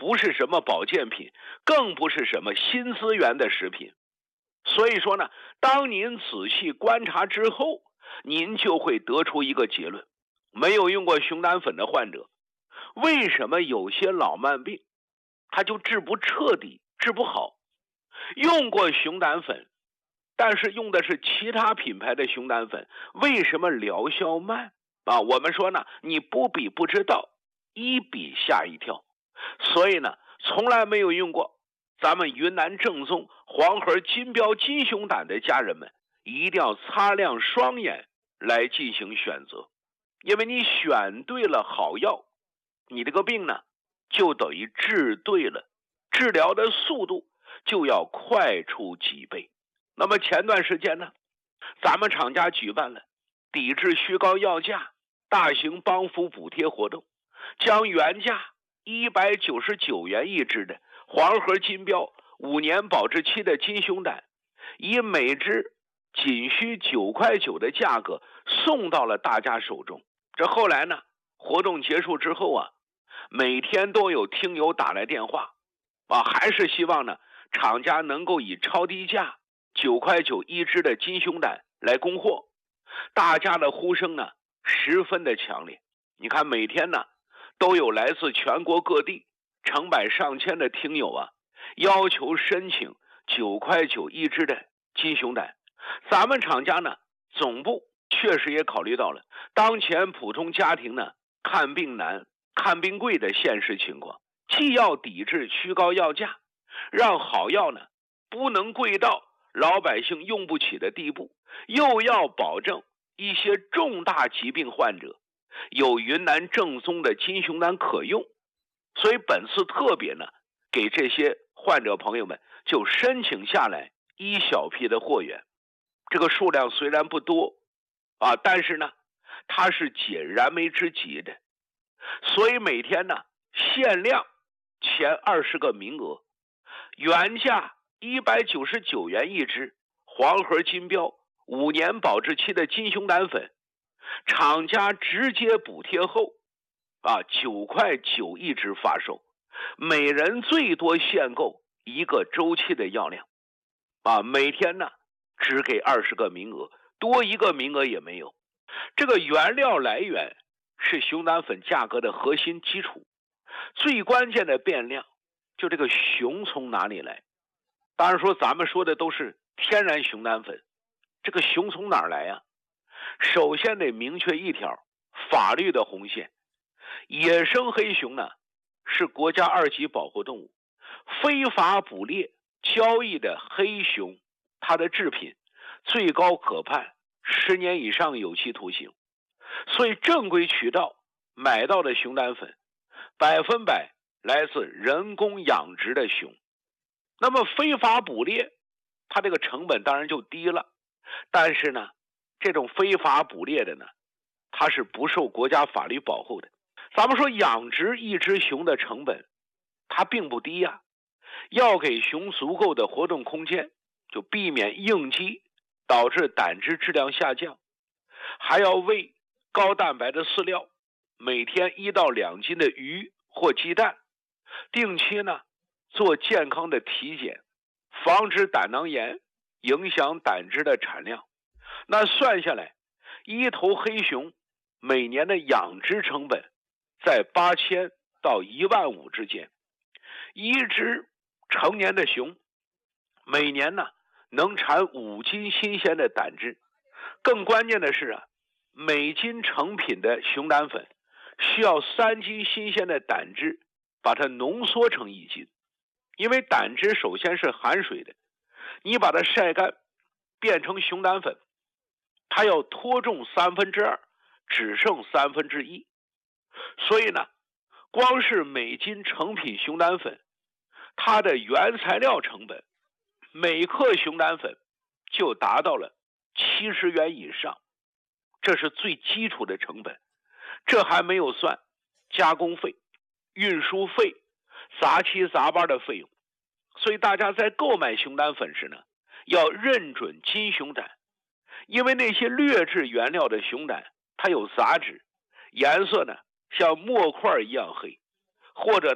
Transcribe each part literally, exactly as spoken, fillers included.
不是什么保健品，更不是什么新资源的食品。所以说呢，当您仔细观察之后，您就会得出一个结论：没有用过熊胆粉的患者，为什么有些老慢病他就治不彻底，治不好？用过熊胆粉，但是用的是其他品牌的熊胆粉，为什么疗效慢啊？我们说呢，你不比不知道，一比吓一跳。所以呢，从来没有用过咱们云南正宗黄河金标金熊胆的家人们，一定要擦亮双眼来进行选择。因为你选对了好药，你这个病呢就等于治对了，治疗的速度就要快出几倍。那么前段时间呢，咱们厂家举办了抵制虚高药价大型帮扶补贴活动，将原价一百九十九元一支的黄河金标五年保质期的金熊胆，以每支仅需九块九的价格送到了大家手中。这后来呢，活动结束之后啊，每天都有听友打来电话啊，还是希望呢厂家能够以超低价九块九一支的金熊胆来供货。大家的呼声呢十分的强烈。你看每天呢都有来自全国各地成百上千的听友啊，要求申请九块九一支的金熊胆。咱们厂家呢总部确实也考虑到了当前普通家庭呢看病难看病贵的现实情况，既要抵制虚高药价，让好药呢不能贵到老百姓用不起的地步，又要保证一些重大疾病患者有云南正宗的金熊胆可用。所以本次特别呢给这些患者朋友们就申请下来一小批的货源。这个数量虽然不多啊，但是呢它是解燃眉之急的。所以每天呢限量前二十个名额，原价一百九十九元一支黄河金标五年保质期的金熊胆粉，厂家直接补贴后啊九块九一支发售，每人最多限购一个周期的药量啊，每天呢只给二十个名额，多一个名额也没有。这个原料来源是熊胆粉价格的核心基础，最关键的变量就这个熊从哪里来。当然说咱们说的都是天然熊胆粉，这个熊从哪儿来呀？首先得明确一条法律的红线，野生黑熊呢是国家二级保护动物，非法捕猎交易的黑熊，它的制品最高可判十年以上有期徒刑。所以正规渠道买到的熊胆粉百分百来自人工养殖的熊。那么非法捕猎它这个成本当然就低了，但是呢这种非法捕猎的呢它是不受国家法律保护的。咱们说养殖一只熊的成本它并不低呀、啊，要给熊足够的活动空间，就避免应激导致胆汁质量下降，还要喂高蛋白的饲料，每天一到两斤的鱼或鸡蛋，定期呢做健康的体检，防止胆囊炎影响胆汁的产量。那算下来，一头黑熊每年的养殖成本在八千到一万五之间。一只成年的熊每年呢能产五斤新鲜的胆汁。更关键的是啊，每斤成品的熊胆粉需要三斤新鲜的胆汁把它浓缩成一斤。因为胆汁首先是含水的，你把它晒干变成熊胆粉，它要脱重三分之二，只剩三分之一。所以呢，光是每斤成品熊胆粉，它的原材料成本每克熊胆粉就达到了七十元以上，这是最基础的成本。这还没有算加工费、运输费、杂七杂八的费用。所以大家在购买熊胆粉时呢，要认准金熊胆。因为那些劣质原料的熊胆它有杂质，颜色呢像墨块一样黑，或者呢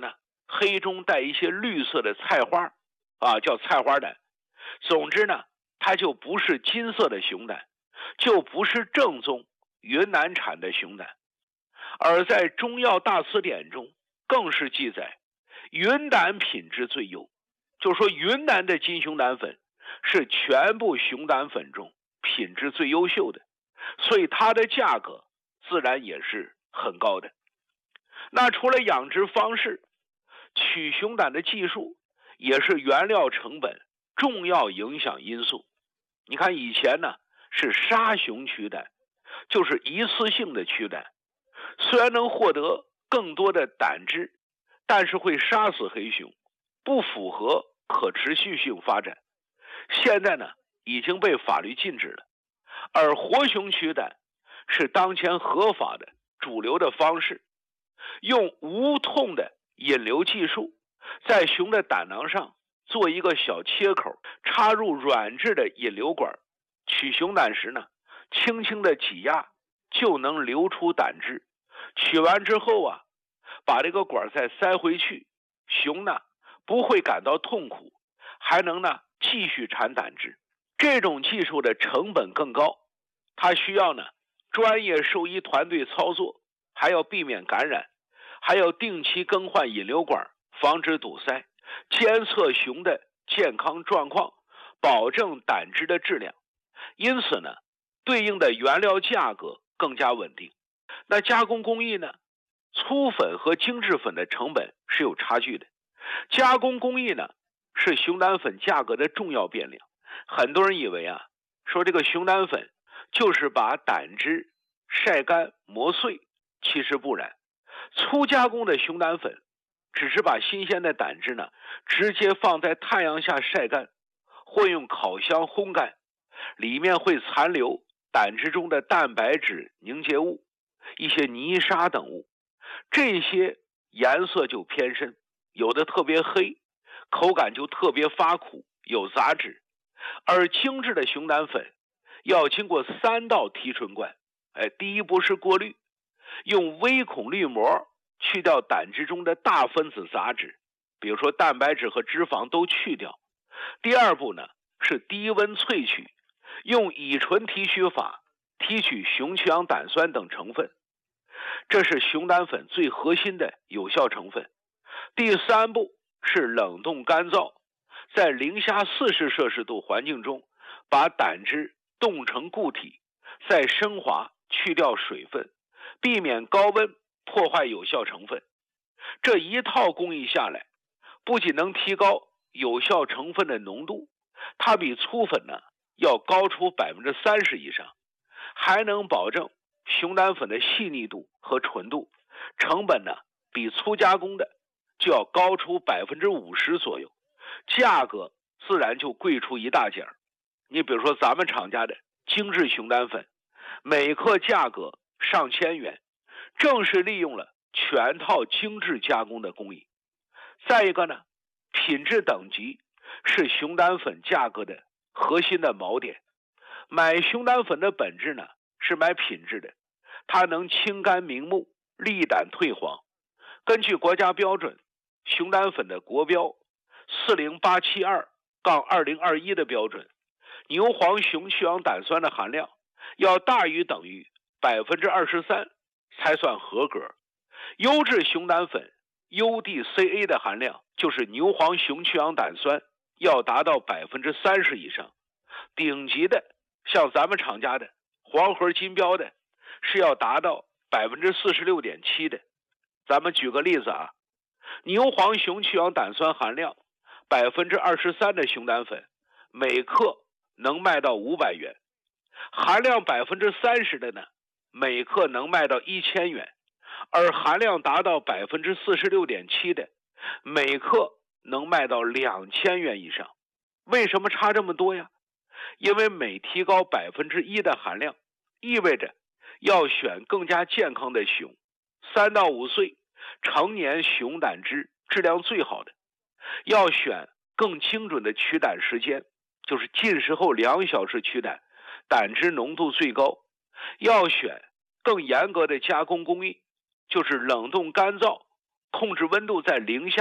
黑中带一些绿色的菜花啊，叫菜花胆。总之呢，它就不是金色的熊胆，就不是正宗云南产的熊胆。而在中药大词典中更是记载云胆品质最优，就说云南的金熊胆粉是全部熊胆粉中品质最优秀的，所以它的价格自然也是很高的。那除了养殖方式，取熊胆的技术也是原料成本重要影响因素。你看以前呢是杀熊取胆，就是一次性的取胆，虽然能获得更多的胆汁，但是会杀死黑熊，不符合可持续性发展。现在呢已经被法律禁止了，而活熊取胆是当前合法的主流的方式，用无痛的引流技术，在熊的胆囊上做一个小切口，插入软质的引流管，取熊胆时呢，轻轻的挤压就能流出胆汁。取完之后啊，把这个管再塞回去，熊呢不会感到痛苦，还能呢继续产胆汁。这种技术的成本更高，它需要呢专业兽医团队操作，还要避免感染，还要定期更换引流管，防止堵塞，监测熊的健康状况，保证胆汁的质量。因此呢，对应的原料价格更加稳定。那加工工艺呢，粗粉和精制粉的成本是有差距的。加工工艺呢，是熊胆粉价格的重要变量。很多人以为啊，说这个熊胆粉就是把胆汁晒干磨碎，其实不然。粗加工的熊胆粉只是把新鲜的胆汁呢直接放在太阳下晒干，或用烤箱烘干，里面会残留胆汁中的蛋白质凝结物、一些泥沙等物，这些颜色就偏深，有的特别黑，口感就特别发苦，有杂质。而精致的熊胆粉要经过三道提纯罐，哎，第一步是过滤，用微孔滤膜去掉胆汁中的大分子杂质，比如说蛋白质和脂肪都去掉。第二步呢是低温萃取，用乙醇提取法提取熊去氧胆酸等成分，这是熊胆粉最核心的有效成分。第三步是冷冻干燥，在零下四十摄氏度环境中把胆汁冻成固体，再升华去掉水分，避免高温破坏有效成分。这一套工艺下来，不仅能提高有效成分的浓度，它比粗粉呢要高出 百分之三十 以上，还能保证熊胆粉的细腻度和纯度，成本呢比粗加工的就要高出 百分之五十 左右，价格自然就贵出一大截儿。你比如说咱们厂家的精致熊胆粉，每克价格上千元，正是利用了全套精致加工的工艺。再一个呢，品质等级是熊胆粉价格的核心的锚点。买熊胆粉的本质呢是买品质的，它能清肝明目、利胆退黄。根据国家标准，熊胆粉的国标四零八七二二零二一的标准，牛黄熊去氧胆酸的含量要大于等于 百分之二十三 才算合格。优质熊胆粉 U D C A 的含量，就是牛黄熊去氧胆酸要达到 百分之三十 以上。顶级的像咱们厂家的黄河金标的是要达到 百分之四十六点七 的。咱们举个例子啊，牛黄熊去氧胆酸含量 百分之二十三 的熊胆粉，每克能卖到五百元，含量 百分之三十 的呢，每克能卖到一千元，而含量达到 百分之四十六点七 的，每克能卖到两千元以上。为什么差这么多呀？因为每提高 百分之一 的含量，意味着要选更加健康的熊，三到五岁成年熊胆汁质量最好的，要选更精准的取胆时间，就是进食后两小时取胆，胆汁浓度最高。要选更严格的加工工艺，就是冷冻干燥，控制温度在零下